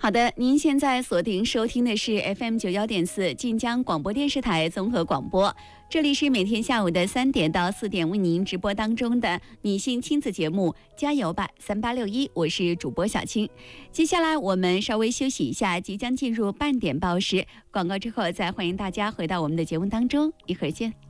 好的，您现在锁定收听的是 FM91.4晋江广播电视台综合广播，这里是每天下午的3点到4点为您直播当中的女性亲子节目《加油吧3861》，我是主播小青。接下来我们稍微休息一下，即将进入半点报时，广告之后再欢迎大家回到我们的节目当中，一会儿见。